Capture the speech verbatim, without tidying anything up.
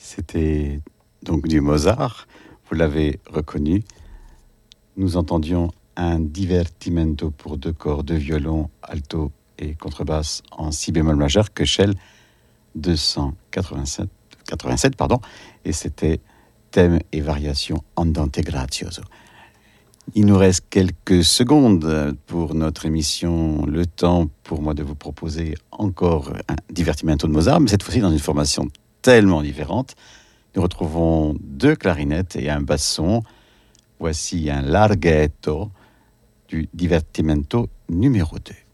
C'était donc du Mozart, vous l'avez reconnu. Nous entendions un divertimento pour deux corps, deux violons, alto et contrebasse en si bémol majeur, Köchel deux cent quatre-vingt-sept, quatre-vingt-sept pardon, et c'était thème et variation andante grazioso. Il nous reste quelques secondes pour notre émission, le temps pour moi de vous proposer encore un divertimento de Mozart, mais cette fois-ci dans une formation tellement différente. Nous retrouvons deux clarinettes et un basson. Voici un larghetto du divertimento numéro deux.